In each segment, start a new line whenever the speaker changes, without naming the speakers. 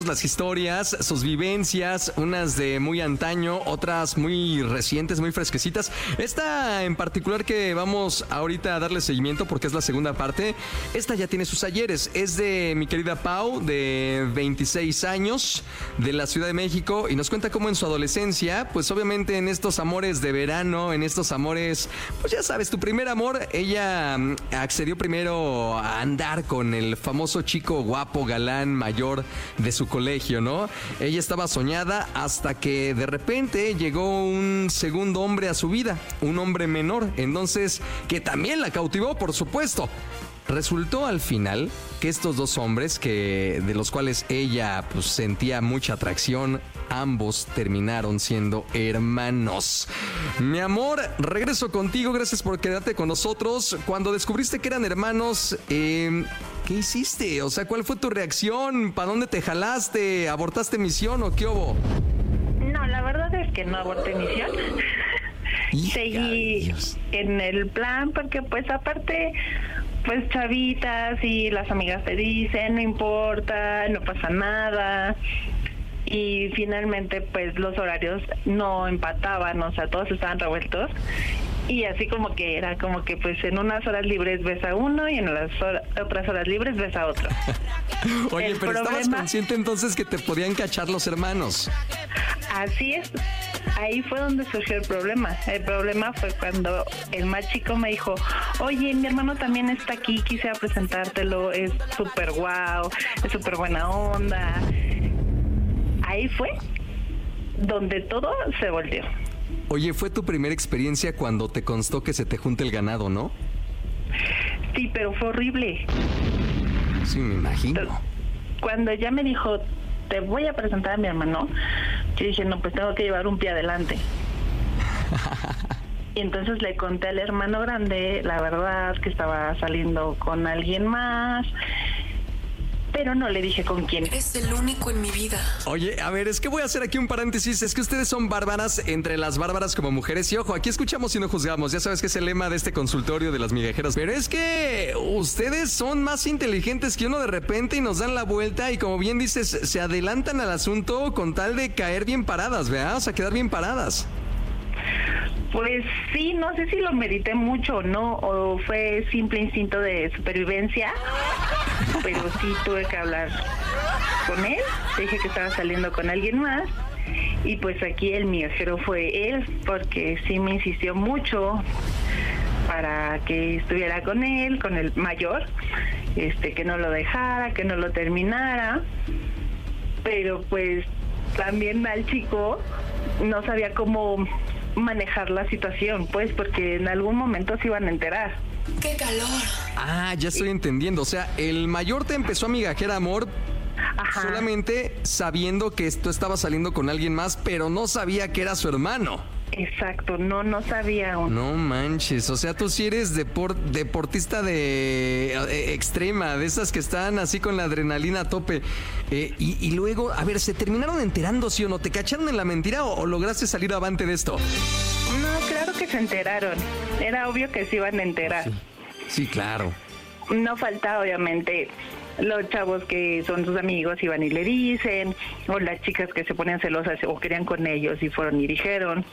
Las historias, sus vivencias, unas de muy antaño, otras muy recientes, muy fresquecitas. Esta en particular que vamos ahorita a darle seguimiento porque es la segunda parte, esta ya tiene sus ayeres. Es de mi querida Pau, de 26 años, de la Ciudad de México, y nos cuenta cómo en su adolescencia, pues obviamente en estos amores de verano, en estos amores, pues ya sabes, tu primer amor, ella accedió primero a andar con el famoso chico guapo, galán, mayor de su colegio, ¿no? Ella estaba soñada hasta que de repente llegó un segundo hombre a su vida, un hombre menor, entonces que también la cautivó, por supuesto. Resultó al final que estos dos hombres, que de los cuales ella pues sentía mucha atracción, ambos terminaron siendo hermanos. Mi amor, regreso contigo, gracias por quedarte con nosotros. Cuando descubriste que eran hermanos, ¿qué hiciste? O sea, ¿cuál fue tu reacción? ¿Para dónde te jalaste? ¿Abortaste misión o qué hubo?
No, la verdad es que no aborté misión. Seguí
Dios.
en el plan porque pues aparte, pues chavitas y las amigas te dicen, no importa, no pasa nada. Y finalmente pues los horarios no empataban, o sea, todos estaban revueltos. Y así como que era como que pues en unas horas libres ves a uno y en las otras horas libres ves a otro.
Oye, pero estabas consciente entonces que te podían cachar los hermanos.
Así es, ahí fue donde surgió el problema. El problema fue cuando el más chico me dijo, oye, mi hermano también está aquí, quisiera presentártelo, es súper guau, es súper buena onda. Ahí fue donde todo se volvió.
Oye, fue tu primera experiencia cuando te constó que se te junta el ganado, ¿no?
Sí, pero fue horrible.
Sí, me imagino.
Cuando ella me dijo, te voy a presentar a mi hermano, yo dije, no, pues tengo que llevar un pie adelante. Y entonces le conté al hermano grande, la verdad, que estaba saliendo con alguien más, pero no le dije con quién.
Eres el único en mi vida.
Oye, a ver, es que voy a hacer aquí un paréntesis. Es que ustedes son bárbaras entre las bárbaras como mujeres. Y ojo, aquí escuchamos y no juzgamos. Ya sabes que es el lema de este consultorio de las migajeras. Pero es que ustedes son más inteligentes que uno de repente y nos dan la vuelta. Y como bien dices, se adelantan al asunto con tal de caer bien paradas, ¿verdad? O sea, quedar bien paradas.
Pues sí, no sé si lo medité mucho o no, o fue simple instinto de supervivencia, pero sí tuve que hablar con él, le dije que estaba saliendo con alguien más, y pues aquí el migajero fue él, porque sí me insistió mucho para que estuviera con él, con el mayor, que no lo dejara, que no lo terminara, pero pues también al chico no sabía cómo manejar la situación, pues, porque en algún momento se iban a enterar.
¡Qué calor!
Ah, ya estoy entendiendo. O sea, el mayor te empezó a migajear amor.
Ajá.
Solamente sabiendo que tú estabas saliendo con alguien más, pero no sabía que era su hermano.
Exacto, no sabía aún.
No manches, o sea, tú sí eres deportista de extrema, de esas que están así con la adrenalina a tope. Y luego, a ver, ¿se terminaron enterando, sí o no? ¿Te cacharon en la mentira o lograste salir avante de esto?
No, claro que se enteraron. Era obvio que se iban a enterar.
Sí, claro.
No falta, obviamente, los chavos que son sus amigos iban y le dicen, o las chicas que se ponían celosas o querían con ellos y fueron y dijeron.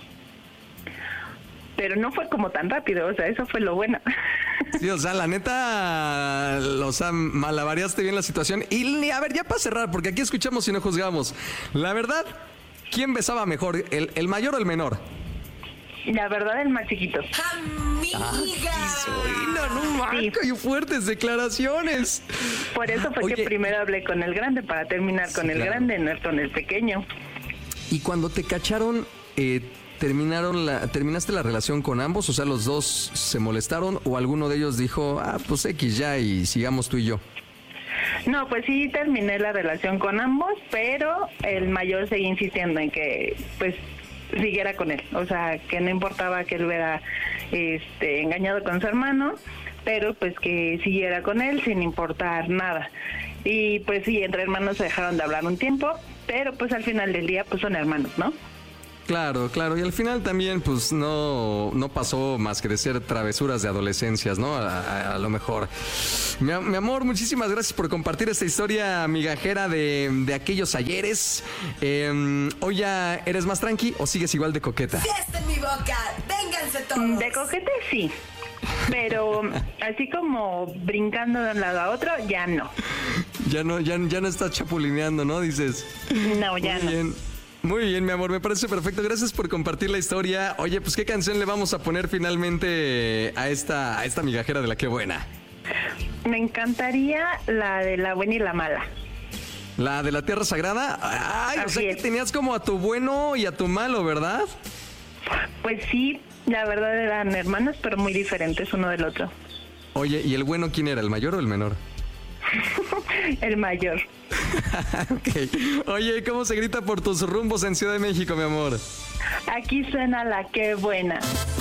Pero no fue como tan rápido, o sea, eso fue lo bueno.
Sí, o sea, la neta, o sea, malabareaste bien la situación. Y a ver, ya para cerrar, porque aquí escuchamos y no juzgamos. La verdad, ¿quién besaba mejor, el mayor o el menor?
La verdad, el más chiquito.
¡Amiga!
No, qué fuertes declaraciones.
Por eso fue que primero hablé con el grande, para terminar con el grande, no con el pequeño.
Y cuando te cacharon, ¿terminaste la relación con ambos? O sea, ¿los dos se molestaron o alguno de ellos dijo, pues X ya y sigamos tú y yo?
No, pues sí terminé la relación con ambos, pero el mayor seguía insistiendo en que, pues, siguiera con él. O sea, que no importaba que él hubiera engañado con su hermano, pero pues que siguiera con él sin importar nada. Y pues sí, entre hermanos se dejaron de hablar un tiempo, pero pues al final del día pues son hermanos, ¿no?
Claro, claro. Y al final también, pues, no pasó más que de ser travesuras de adolescencias, ¿no? A lo mejor. Mi amor, muchísimas gracias por compartir esta historia migajera de aquellos ayeres. ¿Hoy ya eres más tranqui o sigues igual de coqueta?
¡Fiesta en mi boca! ¡Vénganse todos!
De coquete sí, pero así como brincando de un lado a otro, ya no.
Ya no estás chapulineando, ¿no? Dices.
No, ya
Muy
no.
bien. Muy bien, mi amor, me parece perfecto. Gracias por compartir la historia. Oye, pues, ¿qué canción le vamos a poner finalmente a esta migajera de la Qué Buena?
Me encantaría la de la buena y la mala.
¿La de la Tierra Sagrada? Ay, o
Así
sea que
es.
tenías como a tu bueno y a tu malo, ¿verdad?
Pues sí, la verdad eran hermanos, pero muy diferentes uno del otro.
Oye, ¿y el bueno quién era, el mayor o el menor?
El mayor.
Ok. Oye, ¿cómo se grita por tus rumbos en Ciudad de México, mi amor?
Aquí suena la Qué Buena.